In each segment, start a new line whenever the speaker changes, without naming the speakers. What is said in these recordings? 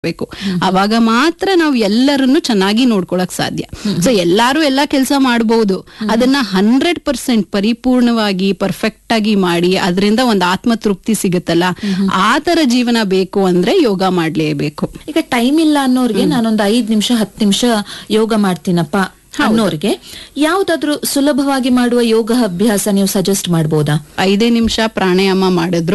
ಬೇಕು. ಅವಾಗ ಮಾತ್ರ ನಾವು ಎಲ್ಲರನ್ನು ಚೆನ್ನಾಗಿ ನೋಡ್ಕೊಳಕ್ ಸಾಧ್ಯ. ಸೊ ಎಲ್ಲಾರು ಎಲ್ಲಾ ಕೆಲಸ ಮಾಡಬಹುದು, ಅದನ್ನ 100% ಪರಿಪೂರ್ಣವಾಗಿ ಪರ್ಫೆಕ್ಟ್ ಆಗಿ ಮಾಡಿ ಅದರಿಂದ ಒಂದು ಆತ್ಮತೃಪ್ತಿ ಸಿಗುತ್ತಲ್ಲ, ಆ ತರ ಜೀವನ ಬೇಕು ಅಂದ್ರೆ ಯೋಗ ಮಾಡ್ಲೇಬೇಕು.
ಈಗ ಟೈಮ್ ಇಲ್ಲ ಅನ್ನೋರ್ಗೆ ನಾನೊಂದು 5 ನಿಮಿಷ 10 ನಿಮಿಷ ಯೋಗ ಮಾಡ್ತೀನಪ್ಪ ಅನ್ನೋರ್ಗೆ ಯಾವ್ದಾದ್ರು ಸುಲಭವಾಗಿ ಮಾಡುವ ಯೋಗ ಅಭ್ಯಾಸ ನೀವು ಸಜೆಸ್ಟ್ ಮಾಡಬಹುದಾ?
5 ನಿಮಿಷ ಪ್ರಾಣಾಯಾಮ ಮಾಡಿದ್ರು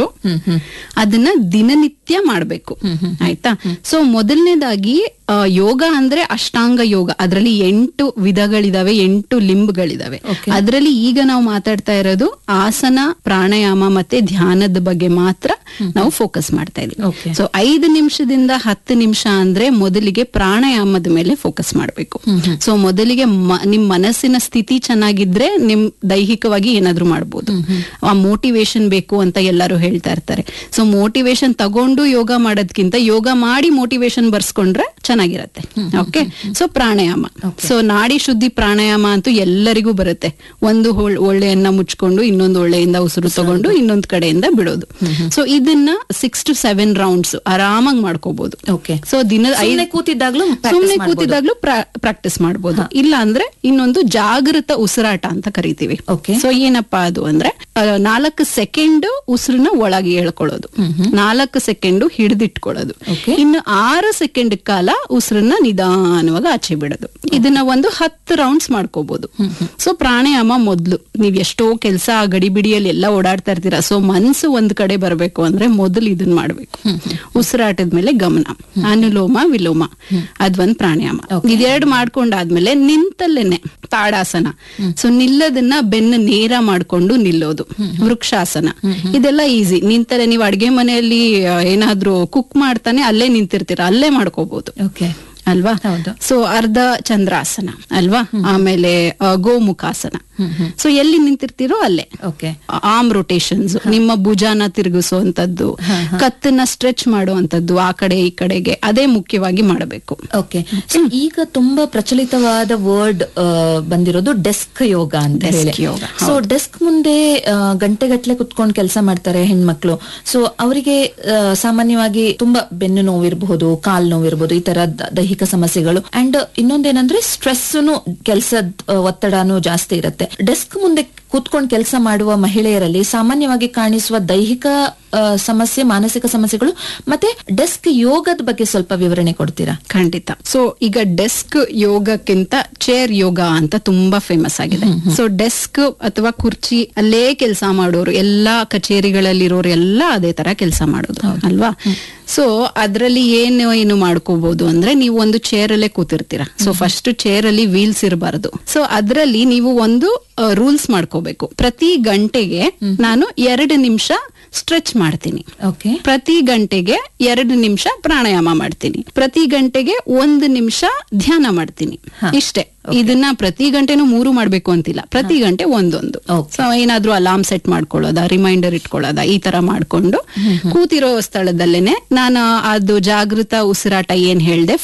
ಅದನ್ನ ದಿನನಿತ್ಯ ಮಾಡ್ಬೇಕು. ಆಯ್ತಾ? ಸೊ ಮೊದಲನೇದಾಗಿ ಯೋಗ ಅಂದ್ರೆ ಅಷ್ಟಾಂಗ ಯೋಗ, ಅದರಲ್ಲಿ 8 ವಿಧಗಳಿದಾವೆ, 8 ಲಿಂಬ್ಗಳಿದಾವೆ. ಅದರಲ್ಲಿ ಈಗ ನಾವು ಮಾತಾಡ್ತಾ ಇರೋದು ಆಸನ, ಪ್ರಾಣಾಯಾಮ ಮತ್ತೆ ಧ್ಯಾನದ ಬಗ್ಗೆ ಮಾತ್ರ ನಾವು ಫೋಕಸ್ ಮಾಡ್ತಾ ಇದೀವಿ. ಸೊ 5 ನಿಮಿಷದಿಂದ 10 ನಿಮಿಷ ಅಂದ್ರೆ ಮೊದಲಿಗೆ ಪ್ರಾಣಾಯಾಮದ ಮೇಲೆ ಫೋಕಸ್ ಮಾಡ್ಬೇಕು. ಸೊ ಮೊದಲಿಗೆ ನಿಮ್ ಮನಸ್ಸಿನ ಸ್ಥಿತಿ ಚೆನ್ನಾಗಿದ್ರೆ ನಿಮ್ ದೈಹಿಕವಾಗಿ ಏನಾದ್ರೂ ಮಾಡ್ಬೋದು. ಆ ಮೋಟಿವೇಶನ್ ಬೇಕು ಅಂತ ಎಲ್ಲರೂ ಹೇಳ್ತಾ ಇರ್ತಾರೆ. ಸೊ ಮೋಟಿವೇಶನ್ ತಗೊಂಡು ಯೋಗ ಮಾಡೋದ್ಕಿಂತ ಯೋಗ ಮಾಡಿ ಮೋಟಿವೇಶನ್ ಬರ್ಸ್ಕೊಂಡ್ರೆ ಚೆನ್ನಾಗಿರತ್ತೆ. ಓಕೆ, ಸೊ ಪ್ರಾಣಾಯಾಮ, ಸೊ ನಾಡಿ ಶುದ್ಧಿ ಪ್ರಾಣಾಯಾಮ ಅಂತೂ ಎಲ್ಲರಿಗೂ ಬರುತ್ತೆ. ಒಂದು ಒಳ್ಳೆಯನ್ನ ಮುಚ್ಕೊಂಡು ಇನ್ನೊಂದು ಒಳ್ಳೆಯಿಂದ ಉಸಿರು ತಗೊಂಡು ಇನ್ನೊಂದ್ ಕಡೆಯಿಂದ ಬಿಡೋದು. ಸೊ ಇದನ್ನ 6 to 7 ರೌಂಡ್ಸ್ ಆರಾಮಾಗಿ ಮಾಡ್ಕೋಬಹುದು. ಸೊ ದಿನ ಸುಮ್ನೆ ಕೂತಿದ್ದಾಗ್ಲೂ ಪ್ರಾಕ್ಟೀಸ್ ಮಾಡಬಹುದು. ಇಲ್ಲ ಅಂದ್ರೆ ಇನ್ನೊಂದು ಜಾಗೃತ ಉಸಿರಾಟ ಅಂತ ಕರಿತೀವಿ. ಸೊ ಏನಪ್ಪಾ ಅದು ಅಂದ್ರೆ 4 ಸೆಕೆಂಡ್ ಉಸಿರನ್ನ ಒಳಗೆ ಎಳ್ಕೊಳ್ಳೋದು, 4 ಸೆಕೆಂಡ್ ಹಿಡಿದಿಟ್ಕೊಳ್ಳೋದು, ಇನ್ನು 6 ಸೆಕೆಂಡ್ ಕಾಲ ಉಸಿರನ್ನ ನಿಧಾನವಾಗಿ ಆಚೆ ಬಿಡೋದು. ಇದನ್ನ ಒಂದು 10 ರೌಂಡ್ಸ್ ಮಾಡ್ಕೋಬಹುದು. ಸೊ ಪ್ರಾಣಾಯಾಮ ಮೊದ್ಲು ನೀವ್ ಎಷ್ಟೋ ಕೆಲಸ ಗಡಿಬಿಡಿಯಲ್ಲಿ ಎಲ್ಲ ಓಡಾಡ್ತಾ ಇರ್ತೀರಾ. ಸೊ ಮನ್ಸು ಒಂದ್ ಕಡೆ ಬರ್ಬೇಕು ಅಂದ್ರೆ ಮೊದಲು ಇದನ್ನ ಮಾಡ್ಬೇಕು. ಉಸಿರಾಟದ ಮೇಲೆ ಗಮನ, ಅನುಲೋಮ ವಿಲೋಮ, ಅದೊಂದ್ ಪ್ರಾಣಾಯಾಮ. ಇದೆರಡು ಮಾಡ್ಕೊಂಡಾದ್ಮೇಲೆ ನಿಂತಲ್ಲೇನೆ ತಾಡಾಸನ. ಸೊ ನಿಲ್ಲದನ್ನ ಬೆನ್ನು ನೇರ ಮಾಡ್ಕೊಂಡು ನಿಲ್ಲೋದು, ವೃಕ್ಷಾಸನ. ಇದೆಲ್ಲ ಈಸಿ. ನಿಂತರೆ ನೀವು ಅಡ್ಗೆ ಮನೆಯಲ್ಲಿ ಏನಾದ್ರೂ ಕುಕ್ ಮಾಡ್ತಾನೆ ಅಲ್ಲೇ ನಿಂತಿರ್ತೀರ, ಅಲ್ಲೇ ಮಾಡ್ಕೋಬಹುದು ಅಲ್ವಾ? ಸೊ ಅರ್ಧ ಚಂದ್ರಾಸನ ಅಲ್ವಾ? ಆಮೇಲೆ ಗೋಮುಖಾಸನ. ಸೊ ಎಲ್ಲಿ ನಿಂತಿರ್ತೀರೋ ಅಲ್ಲೇ. ಆರ್ಮ್ ರೊಟೇಷನ್ಸ್, ನಿಮ್ಮ ಭುಜಾನ ತಿರುಗಿಸುವಂತದ್ದು, ಕತ್ತನ್ನ ಸ್ಟ್ರೆಚ್ ಮಾಡುವಂತದ್ದು ಆ ಕಡೆ ಈ ಕಡೆಗೆ, ಅದೇ ಮುಖ್ಯವಾಗಿ ಮಾಡಬೇಕು.
ಈಗ ತುಂಬಾ ಪ್ರಚಲಿತವಾದ ವರ್ಡ್ ಬಂದಿರೋದು ಡೆಸ್ಕ್ ಯೋಗ ಅಂತ ಹೇಳಿ. ಸೊ ಡೆಸ್ಕ್ ಮುಂದೆ ಗಂಟೆಗಟ್ಲೆ ಕುತ್ಕೊಂಡು ಕೆಲಸ ಮಾಡ್ತಾರೆ ಹೆಣ್ಮಕ್ಳು. ಸೊ ಅವರಿಗೆ ಸಾಮಾನ್ಯವಾಗಿ ತುಂಬಾ ಬೆನ್ನು ನೋವಿರಬಹುದು, ಕಾಲ್ ನೋವಿರಬಹುದು, ಈ ತರ ದೈಹಿಕ ಸಮಸ್ಯೆಗಳು. ಅಂಡ್ ಇನ್ನೊಂದೇನಂದ್ರೆ ಸ್ಟ್ರೆಸ್ನು, ಕೆಲಸದ ಒತ್ತಡನೂ ಜಾಸ್ತಿ ಇರುತ್ತೆ. ಡೆಸ್ಕ್ ಮುಂದೆ ಕೂತ್ಕೊಂಡು ಕೆಲಸ ಮಾಡುವ ಮಹಿಳೆಯರಲ್ಲಿ ಸಾಮಾನ್ಯವಾಗಿ ಕಾಣಿಸುವ ದೈಹಿಕ ಸಮಸ್ಯೆ, ಮಾನಸಿಕ ಸಮಸ್ಯೆಗಳು ಮತ್ತೆ ಡೆಸ್ಕ್ ಯೋಗದ ಬಗ್ಗೆ ಸ್ವಲ್ಪ ವಿವರಣೆ ಕೊಡ್ತೀರಾ?
ಖಂಡಿತ. ಸೊ ಈಗ ಡೆಸ್ಕ್ ಯೋಗಕ್ಕಿಂತ ಚೇರ್ ಯೋಗ ಅಂತ ತುಂಬಾ ಫೇಮಸ್ ಆಗಿದೆ. ಸೊ ಡೆಸ್ಕ್ ಅಥವಾ ಕುರ್ಚಿ ಅಲ್ಲೇ ಕೆಲಸ ಮಾಡೋರು, ಎಲ್ಲಾ ಕಚೇರಿಗಳಲ್ಲಿರೋರು ಎಲ್ಲ ಅದೇ ತರ ಕೆಲಸ ಮಾಡೋದು ಅಲ್ವಾ? ಸೊ ಅದ್ರಲ್ಲಿ ಏನು ಮಾಡ್ಕೋಬಹುದು ಅಂದ್ರೆ, ನೀವು ಒಂದು ಚೇರ್ ಅಲ್ಲೇ ಕೂತಿರ್ತೀರಾ. ಸೊ ಫಸ್ಟ್ ಚೇರ್ ಅಲ್ಲಿ ವೀಲ್ಸ್ ಇರಬಾರದು. ಸೊ ಅದ್ರಲ್ಲಿ ನೀವು ಒಂದು ರೂಲ್ಸ್ ಮಾಡ್ಕೋಬೇಕು. ಪ್ರತಿ ಗಂಟೆಗೆ ನಾನು 2 ನಿಮಿಷ ಸ್ಟ್ರೆಚ್ ಮಾಡ್ತೀನಿ, ಪ್ರತಿ ಗಂಟೆಗೆ 2 ನಿಮಿಷ ಪ್ರಾಣಾಯಾಮ ಮಾಡ್ತೀನಿ, ಪ್ರತಿ ಗಂಟೆಗೆ 1 ನಿಮಿಷ ಧ್ಯಾನ ಮಾಡ್ತೀನಿ. ಇಷ್ಟೇ. ಇದನ್ನ ಪ್ರತಿ ಗಂಟೆನೂ 3 ಮಾಡ್ಬೇಕು ಅಂತಿಲ್ಲ, ಪ್ರತಿ ಗಂಟೆ ಒಂದೊಂದು. ಸೊ ಏನಾದ್ರೂ ಅಲಾರ್ಮ್ ಸೆಟ್ ಮಾಡ್ಕೊಳ್ಳೋದ, ರಿಮೈಂಡರ್ ಇಟ್ಕೊಳ್ಳೋದ, ಈ ತರ ಮಾಡ್ಕೊಂಡು ಕೂತಿರೋ ಸ್ಥಳದಲ್ಲೇನೆ ನಾನು ಅದು ಜಾಗೃತ ಉಸಿರಾಟ ಏನ್ ಹೇಳ್ದೆ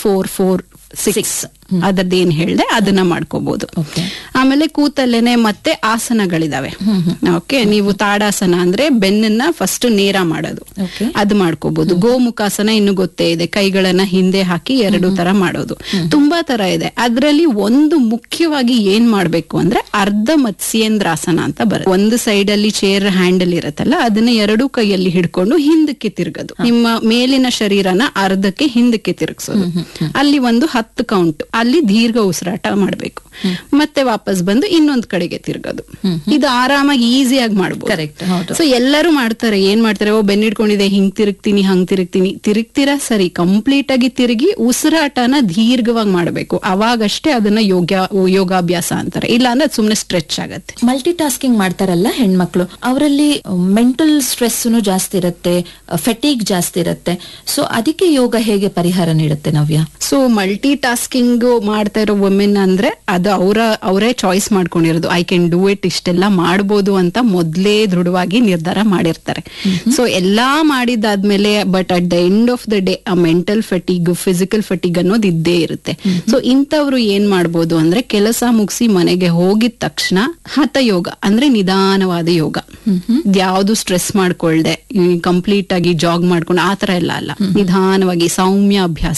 4-4-6 ಅದರದ್ದು ಏನ್ ಹೇಳ್ದೆ ಅದನ್ನ ಮಾಡ್ಕೋಬಹುದು. ಆಮೇಲೆ ಕೂತಲ್ಲೇನೆ ಮತ್ತೆ ಆಸನಗಳಿದಾವೆ. ಓಕೆ, ನೀವು ತಾಡಾಸನ ಅಂದ್ರೆ ಬೆನ್ನನ್ನ ಫಸ್ಟ್ ನೇರ ಮಾಡೋದು, ಅದು ಮಾಡ್ಕೋಬಹುದು. ಗೋಮುಖಾಸನ ಇನ್ನು ಗೊತ್ತೇ ಇದೆ, ಕೈಗಳನ್ನ ಹಿಂದೆ ಹಾಕಿ 2 ತರ ಮಾಡೋದು. ತುಂಬಾ ತರ ಇದೆ. ಅದ್ರಲ್ಲಿ ಒಂದು ಮುಖ್ಯವಾಗಿ ಏನ್ ಮಾಡ್ಬೇಕು ಅಂದ್ರೆ ಅರ್ಧ ಮತ್ಸ್ಯೇಂದ್ರಾಸನ ಅಂತ ಬರುತ್ತೆ. ಒಂದು ಸೈಡ್ ಅಲ್ಲಿ ಚೇರ್ ಹ್ಯಾಂಡಲ್ ಇರತ್ತಲ್ಲ, ಅದನ್ನ 2 ಕೈಯಲ್ಲಿ ಹಿಡ್ಕೊಂಡು ಹಿಂದಕ್ಕೆ ತಿರ್ಗೋದು. ನಿಮ್ಮ ಮೇಲಿನ ಶರೀರನ ಅರ್ಧಕ್ಕೆ ಹಿಂದಕ್ಕೆ ತಿರುಗಿಸೋದು. ಅಲ್ಲಿ ಒಂದು 10 ಕೌಂಟ್, ಅಲ್ಲಿ ದೀರ್ಘ ಉಸಿರಾಟ ಮಾಡ್ಬೇಕು. ಮತ್ತೆ ವಾಪಸ್ ಬಂದು ಇನ್ನೊಂದ್ ಕಡೆಗೆ ತಿರ್ಗೋದು. ಇದು ಆರಾಮಾಗಿ ಈಸಿಯಾಗಿ ಮಾಡ್ಬೋದು. ಸೊ ಎಲ್ಲರೂ ಮಾಡ್ತಾರೆ. ಏನ್ ಮಾಡ್ತಾರೆ, ಬೆನ್ನಿಡ್ಕೊಂಡಿದೆ, ಹಿಂಗ್ ತಿರುಗ್ತೀನಿ ಹಂಗ್ ತಿರುಗ್ತೀರಾ ಸರಿ, ಕಂಪ್ಲೀಟ್ ಆಗಿ ತಿರುಗಿ ಉಸಿರಾಟನ ದೀರ್ಘವಾಗಿ ಮಾಡ್ಬೇಕು. ಅವಾಗಷ್ಟೇ ಅದನ್ನ ಯೋಗಾಭ್ಯಾಸ ಅಂತಾರೆ. ಇಲ್ಲ ಅಂದ್ರೆ ಸುಮ್ನೆ ಸ್ಟ್ರೆಚ್ ಆಗತ್ತೆ.
ಮಲ್ಟಿ ಟಾಸ್ಕಿಂಗ್ ಮಾಡ್ತಾರಲ್ಲ ಹೆಣ್ಮಕ್ಳು, ಅವರಲ್ಲಿ ಮೆಂಟಲ್ ಸ್ಟ್ರೆಸ್ ಜಾಸ್ತಿ ಇರುತ್ತೆ, ಫೆಟೀಗ್ ಜಾಸ್ತಿ ಇರುತ್ತೆ. ಸೊ ಅದಕ್ಕೆ ಯೋಗ ಹೇಗೆ ಪರಿಹಾರ ನೀಡುತ್ತೆ ನವ್ಯ?
ಸೊ ಮಲ್ಟಿ ಟಾಸ್ಕಿಂಗ್ ಮಾಡ್ತಾ ಇರೋ ವುಮೆನ್ ಅಂದ್ರೆ ಅದು ಅವರೇ ಚಾಯ್ಸ್ ಮಾಡ್ಕೊಂಡಿರೋದು. ಐ ಕ್ಯಾನ್ ಡೂ ಇಟ್, ಇಷ್ಟೆಲ್ಲ ಮಾಡ್ಬೋದು ಅಂತ ಮೊದ್ಲೇ ದೃಢವಾಗಿ ನಿರ್ಧಾರ ಮಾಡಿರ್ತಾರೆ. ಸೊ ಎಲ್ಲಾ ಮಾಡಿದಾದ್ಮೇಲೆ but at the end of the day ಆ ಮೆಂಟಲ್ ಫೆಟಿಗ್, ಫಿಸಿಕಲ್ ಫೆಟಿಗ್ ಅನ್ನೋದು ಇದ್ದೇ ಇರುತ್ತೆ. ಸೊ ಇಂಥವ್ರು ಏನ್ ಮಾಡ್ಬೋದು ಅಂದ್ರೆ, ಕೆಲಸ ಮುಗಿಸಿ ಮನೆಗೆ ಹೋಗಿದ ತಕ್ಷಣ ಹಠಯೋಗ ಅಂದ್ರೆ ನಿಧಾನವಾದ ಯೋಗ, ಯಾವ್ದು ಸ್ಟ್ರೆಸ್ ಮಾಡ್ಕೊಳ್ದೆ ಕಂಪ್ಲೀಟ್ ಆಗಿ ಜಾಗ್ ಮಾಡ್ಕೊಂಡು ಆತರ ಎಲ್ಲ ಅಲ್ಲ, ನಿಧಾನವಾಗಿ ಸೌಮ್ಯ ಅಭ್ಯಾಸ